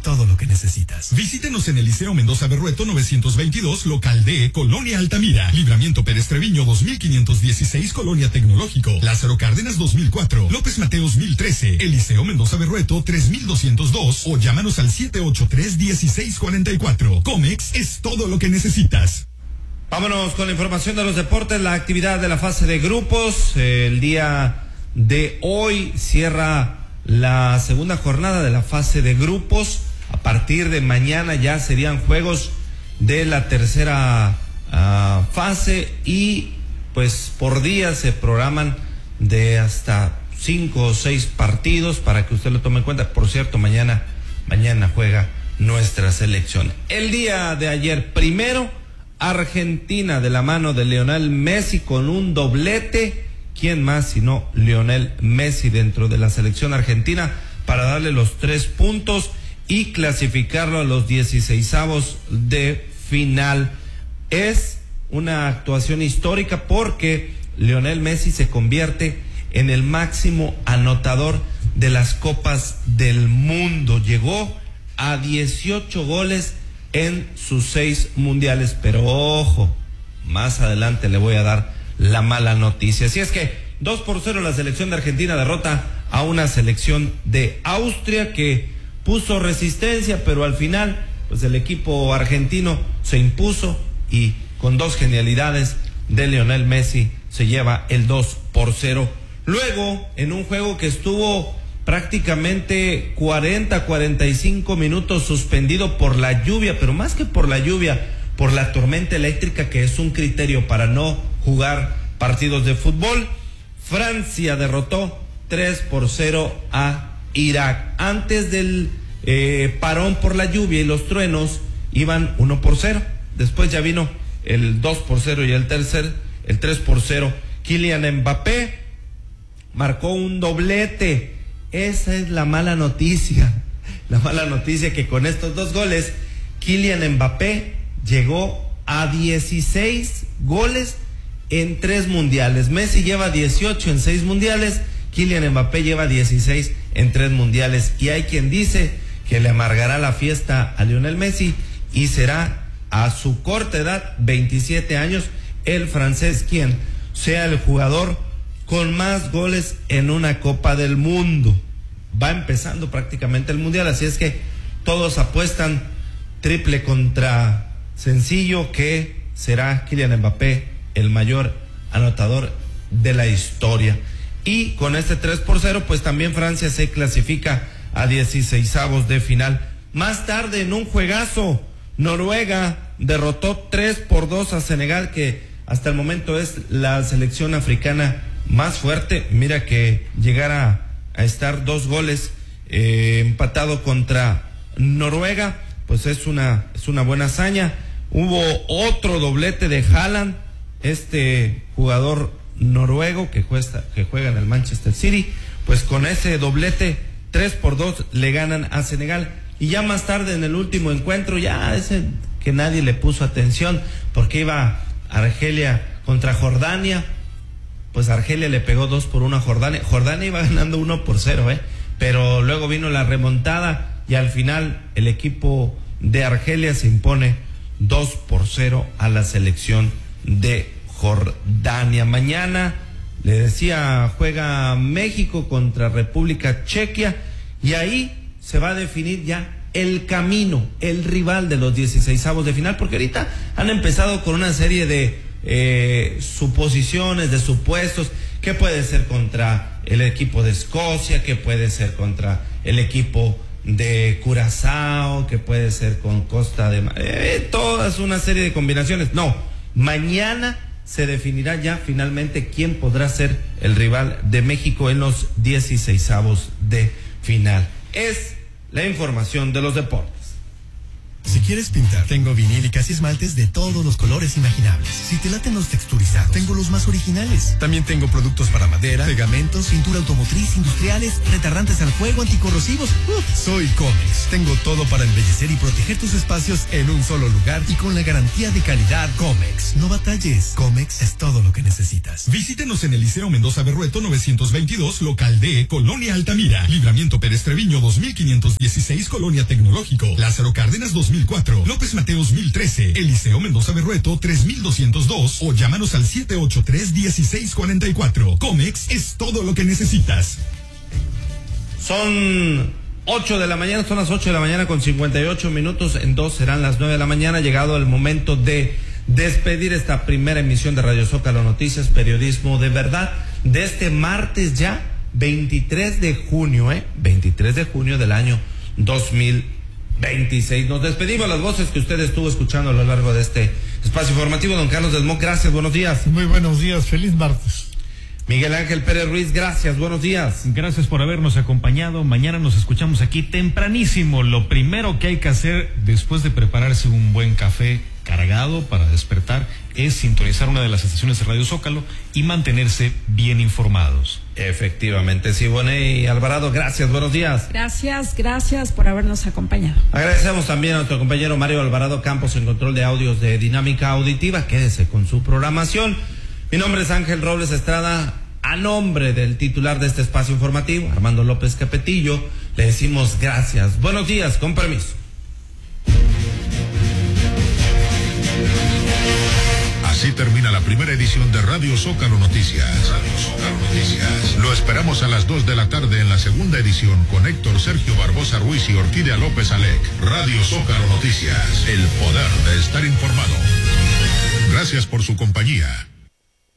todo lo que necesitas. Visítenos en el Liceo Mendoza Berrueto 922, local D, Colonia Altamira. Libramiento Pérez Treviño 2516, Colonia Tecnológico. Lázaro Cárdenas 2004. López Mateos 1013. El Liceo Mendoza Berrueto 3202. O llámanos al 783-1644. Comex es todo lo que necesitas. Vámonos con la información de los deportes. La actividad de la fase de grupos. El día de hoy cierra la segunda jornada de la fase de grupos. A partir de mañana ya serían juegos de la tercera fase y pues por día se programan de hasta 5 o 6 partidos para que usted lo tome en cuenta. Por cierto, mañana juega nuestra selección. El día de ayer, primero, Argentina de la mano de Lionel Messi con un doblete. ¿Quién más sino Lionel Messi dentro de la selección argentina para darle los 3 puntos y clasificarlo a los 16avos de final? Es una actuación histórica porque Lionel Messi se convierte en el máximo anotador de las Copas del Mundo. Llegó a 18 goles en sus 6 mundiales, pero ojo, más adelante le voy a dar la mala noticia. Así es que 2-0 la selección de Argentina derrota a una selección de Austria que puso resistencia, pero al final pues el equipo argentino se impuso y con 2 genialidades de Lionel Messi se lleva el 2-0. Luego, en un juego que estuvo prácticamente 40-45 minutos suspendido por la lluvia, pero más que por la lluvia, por la tormenta eléctrica, que es un criterio para no jugar partidos de fútbol, Francia derrotó 3-0 a Irak. Antes del parón por la lluvia y los truenos iban 1-0. Después ya vino el 2-0 y el 3-0. Kylian Mbappé marcó un doblete. Esa es la mala noticia. La mala noticia que con estos 2 goles, Kylian Mbappé llegó a 16 goles en 3 mundiales. Messi lleva 18 en 6 mundiales, Kylian Mbappé lleva 16 en 3 mundiales. Y hay quien dice que le amargará la fiesta a Lionel Messi y será a su corta edad, 27 años, el francés quien sea el jugador con más goles en una Copa del Mundo. Va empezando prácticamente el mundial, así es que todos apuestan triple contra sencillo que será Kylian Mbappé el mayor anotador de la historia. Y con este 3-0 pues también Francia se clasifica a 16avos de final. Más tarde, en un juegazo, Noruega derrotó 3-2 a Senegal, que hasta el momento es la selección africana más fuerte. Mira que llegara a estar 2 goles empatado contra Noruega, pues es una buena hazaña. Hubo otro doblete de Haaland, este jugador noruego que juega en el Manchester City, pues con ese doblete 3-2 le ganan a Senegal. Y ya más tarde en el último encuentro, ya ese que nadie le puso atención porque iba Argelia contra Jordania, pues Argelia le pegó 2-1 a Jordania. Jordania iba ganando 1-0, pero luego vino la remontada y al final el equipo de Argelia se impone 2-0 a la selección de Jordania. Mañana, le decía, juega México contra República Checa y ahí se va a definir ya el camino, el rival de los 16avos de final, porque ahorita han empezado con una serie de suposiciones, de supuestos, que puede ser contra el equipo de Escocia, que puede ser contra el equipo de Curazao, que puede ser con Costa de todas una serie de combinaciones. No, mañana se definirá ya finalmente quién podrá ser el rival de México en los 16avos de final. Es la información de los deportes. Si quieres pintar, tengo vinílicas y esmaltes de todos los colores imaginables. Si te laten los texturizados, tengo los más originales. También tengo productos para madera, pegamentos, pintura automotriz, industriales, retardantes al fuego, anticorrosivos. Soy Comex. Tengo todo para embellecer y proteger tus espacios en un solo lugar y con la garantía de calidad Comex. No batalles. Comex es todo lo que necesitas. Visítenos en el Liceo Mendoza Berrueto 922, local D, Colonia Altamira. Libramiento Pérez Treviño 2516, Colonia Tecnológico. Lázaro Cárdenas 2004. López Mateos 1013. El Liceo Mendoza Berrueto 3202 o llámanos al 783-1644. Comex es todo lo que necesitas. Son 8 de la mañana, son las 8 de la mañana con 58 minutos. En 2 serán las 9 de la mañana. Llegado el momento de despedir esta primera emisión de Radio Zócalo Noticias, periodismo de verdad, de este martes ya 23 de junio, 23 de junio del año 2026. Nos despedimos, las voces que usted estuvo escuchando a lo largo de este espacio informativo. Don Carlos del Moc, gracias, buenos días. Muy buenos días, feliz martes. Miguel Ángel Pérez Ruiz, gracias, buenos días. Gracias por habernos acompañado. Mañana nos escuchamos aquí tempranísimo. Lo primero que hay que hacer después de prepararse un buen café cargado para despertar es sintonizar una de las estaciones de Radio Zócalo y mantenerse bien informados. Efectivamente, Siboney y Alvarado, gracias, buenos días. Gracias por habernos acompañado. Agradecemos también a nuestro compañero Mario Alvarado Campos en control de audios de Dinámica Auditiva. Quédese con su programación. Mi nombre es Ángel Robles Estrada. A nombre del titular de este espacio informativo, Armando López Capetillo, le decimos gracias. Buenos días, con permiso. Así termina la primera edición de Radio Zócalo Noticias. Radio Zócalo Noticias. Lo esperamos a las 2 de la tarde en la segunda edición con Héctor Sergio Barbosa Ruiz y Orquídea López Alec. Radio Zócalo Noticias. El poder de estar informado. Gracias por su compañía.